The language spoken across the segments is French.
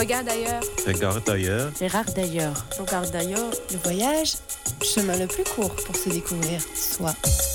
Regarde ailleurs. Regarde ailleurs. Regarde d'ailleurs. Regarde d'ailleurs. Le voyage, chemin le plus court pour se découvrir soi.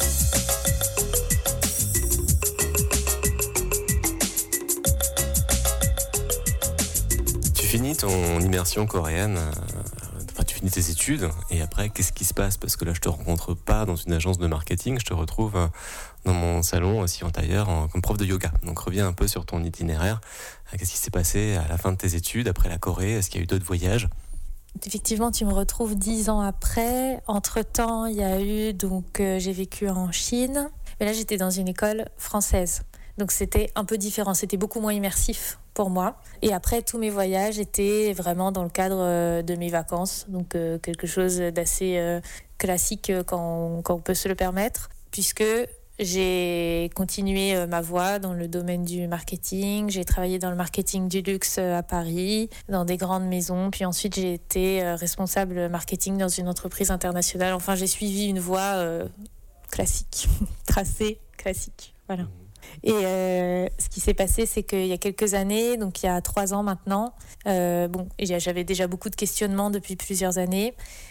Tu finis ton immersion coréenne, tu finis tes études, et après, qu'est-ce qui se passe? Parce que là, je te rencontre pas dans une agence de marketing, je te retrouve dans mon salon, assis en tailleur, comme prof de yoga. Donc reviens un peu sur ton itinéraire. Qu'est-ce qui s'est passé à la fin de tes études, après la Corée? Est-ce qu'il y a eu d'autres voyages? Effectivement, tu me retrouves 10 ans après. Entre-temps, il y a eu, j'ai vécu en Chine. Mais là, j'étais dans une école française. Donc c'était un peu différent, c'était beaucoup moins immersif pour moi. Et après, tous mes voyages étaient vraiment dans le cadre de mes vacances. Donc quelque chose d'assez classique quand on peut se le permettre. Puisque j'ai continué ma voie dans le domaine du marketing. J'ai travaillé dans le marketing du luxe à Paris, dans des grandes maisons. Puis ensuite, j'ai été responsable marketing dans une entreprise internationale. Enfin, j'ai suivi une voie classique, tracée classique. Voilà. Et ce qui s'est passé, c'est qu'il y a quelques années, donc il y a 3 ans maintenant, j'avais déjà beaucoup de questionnements depuis plusieurs années.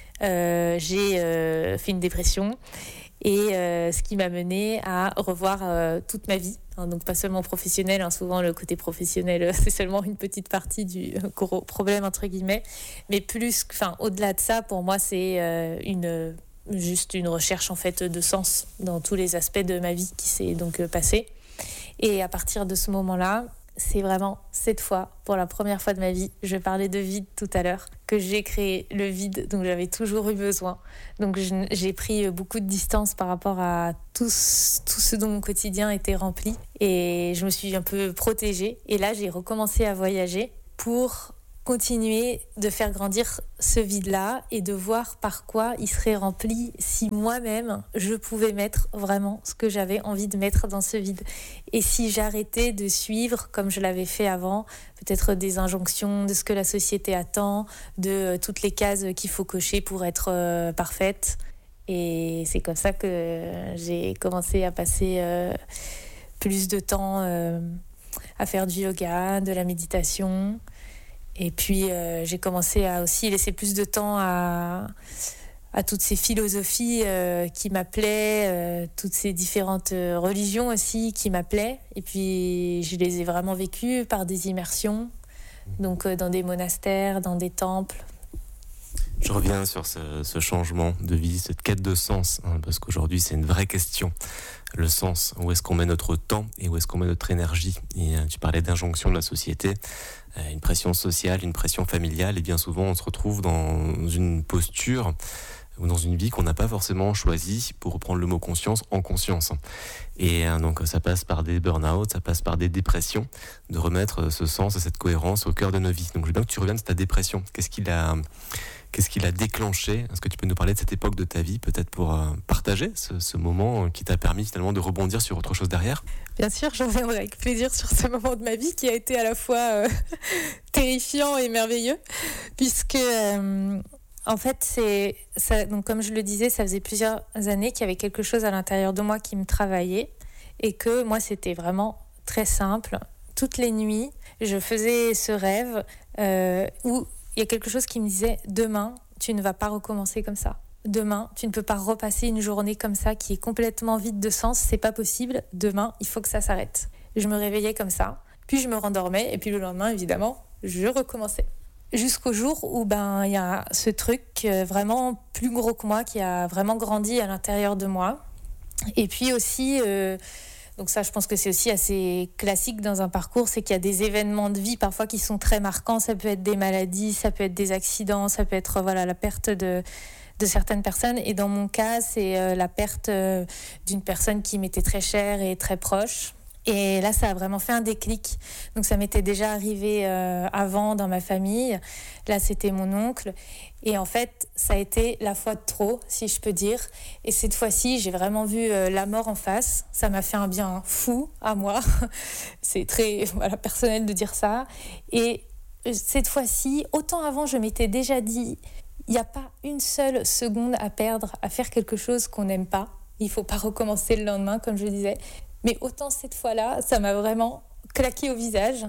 J'ai fait une dépression. Et ce qui m'a menée à revoir toute ma vie, donc pas seulement professionnelle, souvent le côté professionnel c'est seulement une petite partie du gros problème entre guillemets, mais au-delà de ça, pour moi c'est juste une recherche en fait de sens dans tous les aspects de ma vie qui s'est donc passée. Et à partir de ce moment-là, c'est vraiment cette fois, pour la première fois de ma vie, je parlais de vide tout à l'heure, que j'ai créé le vide dont j'avais toujours eu besoin. Donc j'ai pris beaucoup de distance par rapport à tout ce dont mon quotidien était rempli. Et je me suis un peu protégée. Et là, j'ai recommencé à voyager pour continuer de faire grandir ce vide-là et de voir par quoi il serait rempli si moi-même je pouvais mettre vraiment ce que j'avais envie de mettre dans ce vide. Et si j'arrêtais de suivre, comme je l'avais fait avant, peut-être des injonctions de ce que la société attend, de toutes les cases qu'il faut cocher pour être parfaite. Et c'est comme ça que j'ai commencé à passer plus de temps à faire du yoga, de la méditation. Et puis j'ai commencé à aussi laisser plus de temps à toutes ces philosophies qui m'appelaient, toutes ces différentes religions aussi qui m'appelaient. Et puis je les ai vraiment vécues par des immersions, donc dans des monastères, dans des temples. Je reviens sur ce changement de vie, cette quête de sens, parce qu'aujourd'hui c'est une vraie question. Le sens, où est-ce qu'on met notre temps et où est-ce qu'on met notre énergie? Et tu parlais d'injonction de la société, une pression sociale, une pression familiale, et bien souvent on se retrouve dans une posture ou dans une vie qu'on n'a pas forcément choisie, pour reprendre le mot conscience, en conscience. Et donc ça passe par des burn-out, ça passe par des dépressions, de remettre ce sens et cette cohérence au cœur de nos vies. Donc je veux bien que tu reviennes de ta dépression. Qu'est-ce qui l'a déclenché? Est-ce que tu peux nous parler de cette époque de ta vie, peut-être pour partager ce moment qui t'a permis finalement de rebondir sur autre chose derrière? Bien sûr, je reviendrai avec plaisir sur ce moment de ma vie qui a été à la fois terrifiant et merveilleux, puisque en fait, donc comme je le disais, ça faisait plusieurs années qu'il y avait quelque chose à l'intérieur de moi qui me travaillait, et que moi, c'était vraiment très simple. Toutes les nuits, je faisais ce rêve où il y a quelque chose qui me disait « Demain, tu ne vas pas recommencer comme ça. Demain, tu ne peux pas repasser une journée comme ça qui est complètement vide de sens. C'est pas possible. Demain, il faut que ça s'arrête. » Je me réveillais comme ça, puis je me rendormais, et puis le lendemain, évidemment, je recommençais. Jusqu'au jour où il y a ce truc vraiment plus gros que moi qui a vraiment grandi à l'intérieur de moi. Et puis aussi... donc ça, je pense que c'est aussi assez classique dans un parcours, c'est qu'il y a des événements de vie parfois qui sont très marquants. Ça peut être des maladies, ça peut être des accidents, ça peut être la perte de certaines personnes. Et dans mon cas, c'est la perte d'une personne qui m'était très chère et très proche. Et là, ça a vraiment fait un déclic. Donc ça m'était déjà arrivé avant dans ma famille. Là, c'était mon oncle. Et en fait, ça a été la fois de trop, si je peux dire. Et cette fois-ci, j'ai vraiment vu la mort en face. Ça m'a fait un bien fou à moi. C'est très personnel de dire ça. Et cette fois-ci, autant avant, je m'étais déjà dit, il n'y a pas une seule seconde à perdre à faire quelque chose qu'on n'aime pas. Il ne faut pas recommencer le lendemain, comme je disais. Mais autant cette fois-là, ça m'a vraiment claqué au visage.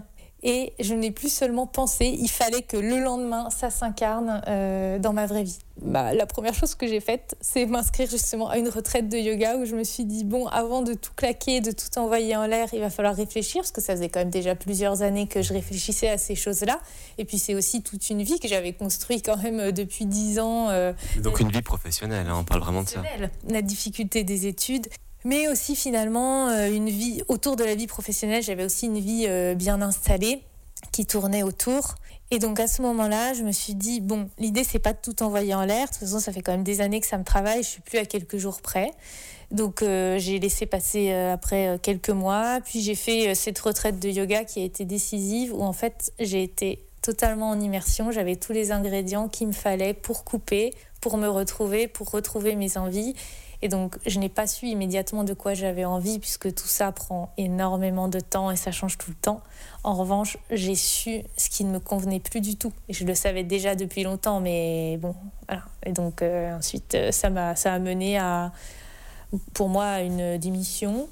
Et je n'ai plus seulement pensé, il fallait que le lendemain, ça s'incarne dans ma vraie vie. La première chose que j'ai faite, c'est m'inscrire justement à une retraite de yoga où je me suis dit, bon, avant de tout claquer, de tout envoyer en l'air, il va falloir réfléchir, parce que ça faisait quand même déjà plusieurs années que je réfléchissais à ces choses-là. Et puis c'est aussi toute une vie que j'avais construite quand même depuis 10 ans. Donc une vie professionnelle, on parle vraiment de ça. La difficulté des études. Mais aussi finalement, une vie autour de la vie professionnelle, j'avais aussi une vie bien installée qui tournait autour. Et donc à ce moment-là, je me suis dit, bon, l'idée c'est pas de tout envoyer en l'air. De toute façon, ça fait quand même des années que ça me travaille, je suis plus à quelques jours près. Donc j'ai laissé passer après quelques mois. Puis j'ai fait cette retraite de yoga qui a été décisive, où en fait j'ai été totalement en immersion. J'avais tous les ingrédients qu'il me fallait pour couper, pour me retrouver, pour retrouver mes envies. Et donc, je n'ai pas su immédiatement de quoi j'avais envie, puisque tout ça prend énormément de temps et ça change tout le temps. En revanche, j'ai su ce qui ne me convenait plus du tout. Et je le savais déjà depuis longtemps, mais bon, voilà. Et donc, ensuite, ça a mené à, pour moi, à une démission.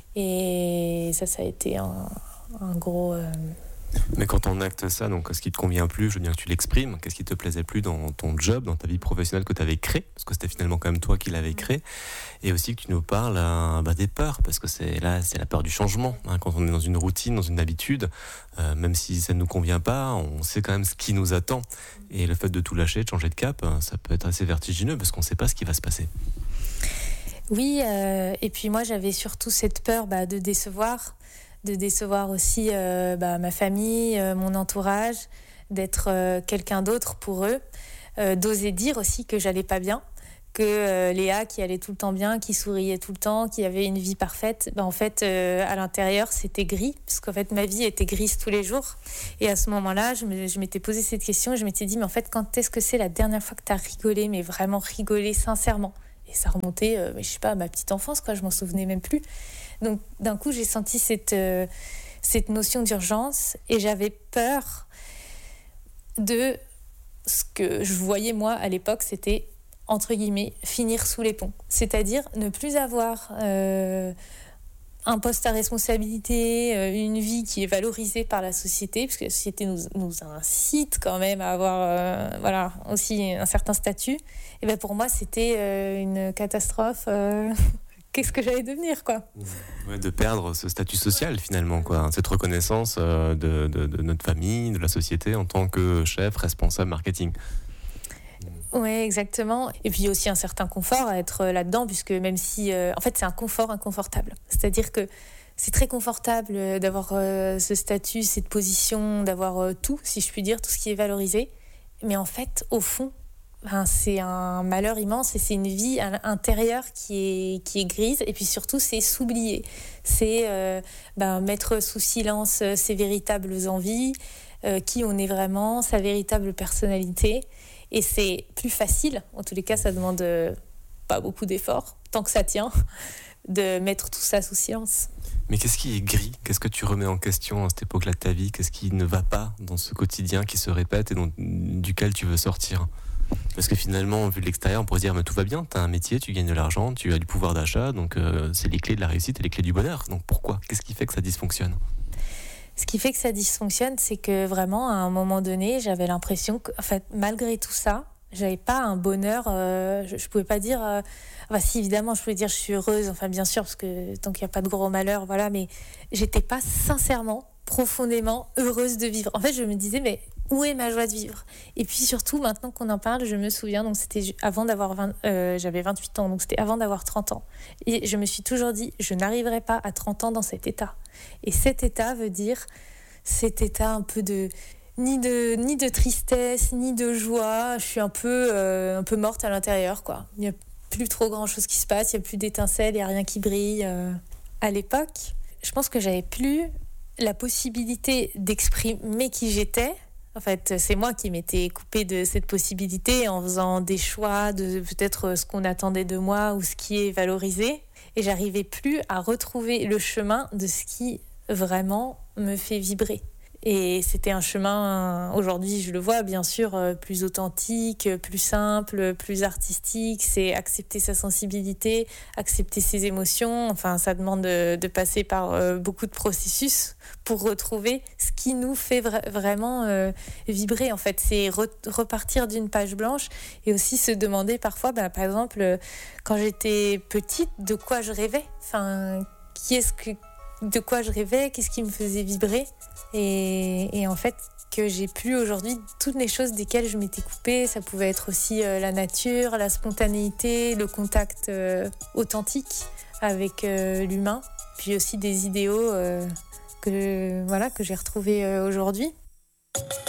Et ça a été un gros... Mais quand on acte ça, donc ce qui te convient plus, je veux bien que tu l'exprimes. Qu'est-ce qui te plaisait plus dans ton job, dans ta vie professionnelle que tu avais créée, parce que c'était finalement quand même toi qui l'avais créé, et aussi que tu nous parles des peurs, parce que c'est la peur du changement. Quand on est dans une routine, dans une habitude, même si ça ne nous convient pas, on sait quand même ce qui nous attend. Et le fait de tout lâcher, de changer de cap, ça peut être assez vertigineux, parce qu'on ne sait pas ce qui va se passer. Oui, et puis moi j'avais surtout cette peur de décevoir aussi ma famille, mon entourage, d'être quelqu'un d'autre pour eux, d'oser dire aussi que j'allais pas bien, que Léa qui allait tout le temps bien, qui souriait tout le temps, qui avait une vie parfaite, en fait à l'intérieur c'était gris, parce qu'en fait ma vie était grise tous les jours. Et à ce moment-là, je m'étais posé cette question et je m'étais dit, mais en fait quand est-ce que c'est la dernière fois que tu as rigolé, mais vraiment rigolé sincèrement? Et ça remontait, je sais pas, à ma petite enfance, quoi, je m'en souvenais même plus. Donc d'un coup, j'ai senti cette notion d'urgence et j'avais peur de ce que je voyais moi à l'époque, c'était, entre guillemets, finir sous les ponts. C'est-à-dire ne plus avoir un poste à responsabilité, une vie qui est valorisée par la société, puisque la société nous incite quand même à avoir aussi un certain statut. Et ben pour moi, c'était une catastrophe. Qu'est-ce que j'allais devenir, quoi. Ouais, de perdre ce statut social, finalement, quoi. Cette reconnaissance de notre famille, de la société, en tant que chef, responsable marketing. Oui, exactement. Et puis aussi un certain confort à être là-dedans, puisque même si... en fait, c'est un confort inconfortable. C'est-à-dire que c'est très confortable d'avoir ce statut, cette position, d'avoir tout, si je puis dire, tout ce qui est valorisé. Mais en fait, au fond, c'est un malheur immense et c'est une vie intérieure qui est grise. Et puis surtout, c'est s'oublier. C'est mettre sous silence ses véritables envies, qui on est vraiment, sa véritable personnalité. Et c'est plus facile, en tous les cas, ça demande pas beaucoup d'efforts, tant que ça tient, de mettre tout ça sous silence. Mais qu'est-ce qui est gris ? Qu'est-ce que tu remets en question à cette époque-là de ta vie ? Qu'est-ce qui ne va pas dans ce quotidien qui se répète et duquel tu veux sortir ? Parce que finalement, vu de l'extérieur, on pourrait se dire mais tout va bien, tu as un métier, tu gagnes de l'argent, tu as du pouvoir d'achat, donc c'est les clés de la réussite et les clés du bonheur. Donc pourquoi ? Qu'est-ce qui fait que ça dysfonctionne ? Ce qui fait que ça dysfonctionne, c'est que vraiment, à un moment donné, j'avais l'impression que, en fait, malgré tout ça, j'avais pas un bonheur. Je pouvais pas dire. Si évidemment, je pouvais dire je suis heureuse. Enfin, bien sûr, parce que tant qu'il n'y a pas de gros malheur, voilà. Mais j'étais pas sincèrement, profondément heureuse de vivre. En fait, je me disais mais où est ma joie de vivre ? Et puis surtout, maintenant qu'on en parle, je me souviens. Donc c'était avant d'avoir j'avais 28 ans, donc c'était avant d'avoir 30 ans. Et je me suis toujours dit, je n'arriverai pas à 30 ans dans cet état. Et cet état veut dire cet état un peu de ni de tristesse, ni de joie. Je suis un peu morte à l'intérieur, quoi. Il n'y a plus trop grand-chose qui se passe, il n'y a plus d'étincelles, il n'y a rien qui brille. À l'époque, je pense que j'avais plus la possibilité d'exprimer qui j'étais. En fait, c'est moi qui m'étais coupée de cette possibilité en faisant des choix de peut-être ce qu'on attendait de moi ou ce qui est valorisé. Et j'arrivais plus à retrouver le chemin de ce qui vraiment me fait vibrer. Et c'était un chemin, aujourd'hui je le vois bien sûr, plus authentique, plus simple, plus artistique. C'est accepter sa sensibilité, accepter ses émotions. Enfin, ça demande de passer par beaucoup de processus pour retrouver ce qui nous fait vraiment vibrer. En fait, c'est repartir d'une page blanche et aussi se demander parfois, par exemple, quand j'étais petite, de quoi je rêvais. Enfin, de quoi je rêvais, qu'est-ce qui me faisait vibrer. Et en fait, que j'ai pu aujourd'hui, toutes les choses desquelles je m'étais coupée, ça pouvait être aussi la nature, la spontanéité, le contact authentique avec l'humain, puis aussi des idéaux que j'ai retrouvés aujourd'hui.